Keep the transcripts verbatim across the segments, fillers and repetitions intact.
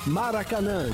Maracanã.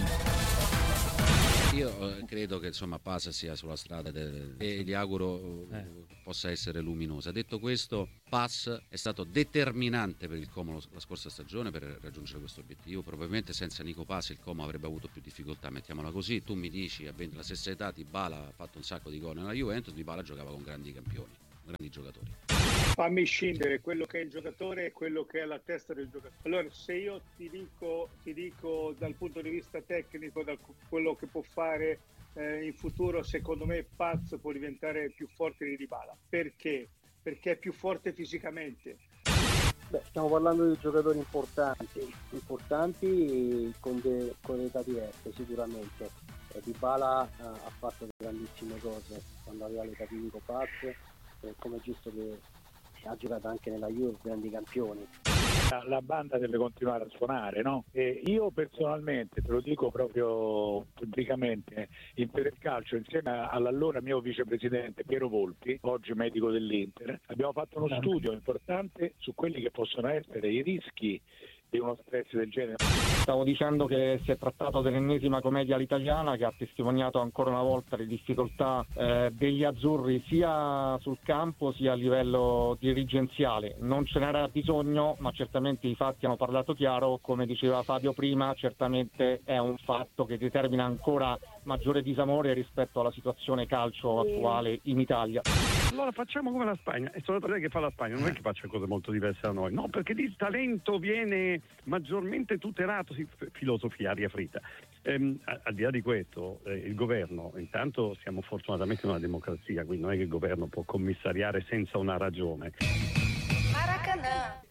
Io eh, credo che insomma Paz sia sulla strada de- e gli auguro eh. possa essere luminosa. Detto questo, Paz è stato determinante per il Como la scorsa stagione per raggiungere questo obiettivo. Probabilmente senza Nico Paz il Como avrebbe avuto più difficoltà, mettiamola così. Tu mi dici, avendo la stessa età, Dybala ha fatto un sacco di gol nella Juventus, Dybala giocava con grandi campioni, grandi giocatori. Fammi scindere quello che è il giocatore e quello che è la testa del giocatore. Allora, se io ti dico, ti dico dal punto di vista tecnico, da quello che può fare eh, in futuro, secondo me Paz può diventare più forte di Dybala. Perché? Perché è più forte fisicamente. Beh, stiamo parlando di giocatori importanti, importanti con, de, con età diverse sicuramente. Eh, Dybala eh, ha fatto grandissime cose quando aveva l'età di Nico Paz, eh, come è giusto che ha giocato anche nella Juve, grandi campioni. La banda deve continuare a suonare, no? E io personalmente, te lo dico proprio pubblicamente, in Federcalcio, insieme all'allora mio vicepresidente Piero Volpi, oggi medico dell'Inter, abbiamo fatto uno studio importante su quelli che possono essere i rischi di uno stress del genere. Stavo dicendo che si è trattato dell'ennesima commedia all'italiana che ha testimoniato ancora una volta le difficoltà eh, degli azzurri sia sul campo sia a livello dirigenziale. Non ce n'era bisogno, ma certamente i fatti hanno parlato chiaro. Come diceva Fabio prima, certamente è un fatto che determina ancora maggiore disamore rispetto alla situazione calcio attuale in Italia. Allora facciamo come la Spagna, e sono da che fa la Spagna, non è che faccia cose molto diverse da noi, no, perché il talento viene maggiormente tutelato, sì, filosofia aria fritta. Ehm, al di là di questo, eh, il governo, intanto siamo fortunatamente in una democrazia, quindi non è che il governo può commissariare senza una ragione. Maracanã.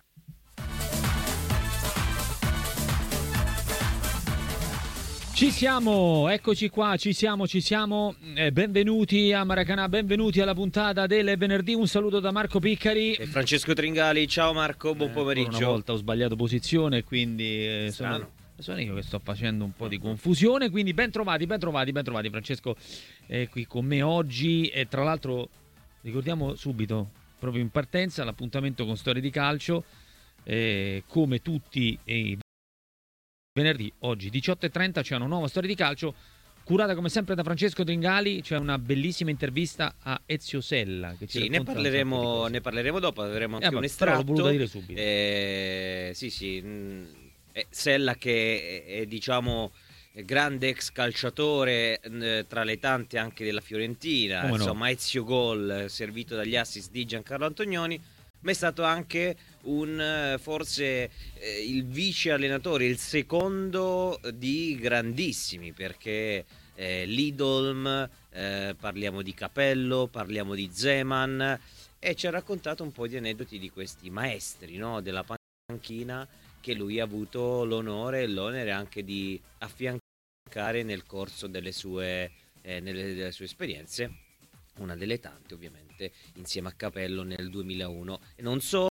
Ci siamo, eccoci qua, ci siamo, ci siamo, eh, benvenuti a Maracanã, benvenuti alla puntata del venerdì, un saluto da Marco Piccari e Francesco Tringali. Ciao Marco, buon eh, pomeriggio. Una volta ho sbagliato posizione, quindi eh, sono, sono io che sto facendo un po' di confusione, quindi ben trovati, ben trovati, ben trovati. Francesco è qui con me oggi e tra l'altro ricordiamo subito, proprio in partenza, l'appuntamento con Storie di Calcio, eh, come tutti i venerdì, oggi diciotto e trenta c'è una nuova Storia di Calcio curata come sempre da Francesco Tringali. C'è una bellissima intervista a Ezio Sella che ci sì, ne parleremo, ne parleremo dopo, avremo anche eh, un estratto. L'ho voluto dire subito. Eh, sì, sì, eh, Sella che è, è diciamo grande ex calciatore, eh, tra le tante anche della Fiorentina, come insomma no? Ezio Gol, servito dagli assist di Giancarlo Antonioni, ma è stato anche un forse eh, il vice allenatore, il secondo di grandissimi, perché eh, Lidolm, eh, parliamo di Capello, parliamo di Zeman, e ci ha raccontato un po' di aneddoti di questi maestri, no, della panchina che lui ha avuto l'onore e l'onere anche di affiancare nel corso delle sue, eh, nelle, delle sue esperienze, una delle tante ovviamente insieme a Capello nel duemilauno. E non solo,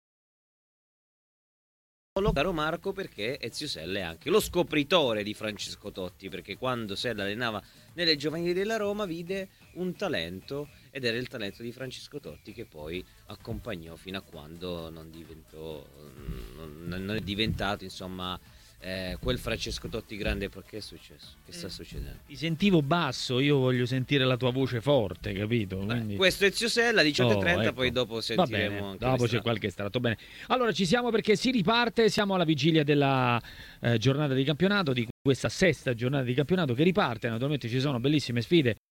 caro Marco, perché Ezio Sella è anche lo scopritore di Francesco Totti, perché quando Sella allenava nelle giovanili della Roma vide un talento, ed era il talento di Francesco Totti che poi accompagnò fino a quando non diventò non, non è diventato insomma Eh, quel Francesco Totti grande. Perché è successo? Che sta succedendo? Ti sentivo basso, io voglio sentire la tua voce forte, capito? Quindi... Beh, questo è Ezio Sella, diciotto e trenta, oh, ecco. Poi dopo sentiremo bene, anche dopo c'è qualche estratto. Bene, allora ci siamo perché si riparte, siamo alla vigilia della eh, giornata di campionato, di questa sesta giornata di campionato che riparte. Naturalmente ci sono bellissime sfide